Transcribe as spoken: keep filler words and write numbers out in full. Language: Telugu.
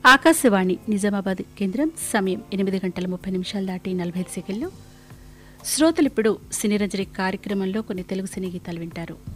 ఆకాశవాణి నిజామాబాద్ కేంద్రం సమయం ఎనిమిది గంటల ముప్పై నిమిషాలు దాటి నలభై ఐదు సెకండ్లు. శ్రోతలిప్పుడు సినీరంజని కార్యక్రమంలో కొన్ని తెలుగు సినీ గీతాలు వింటారు.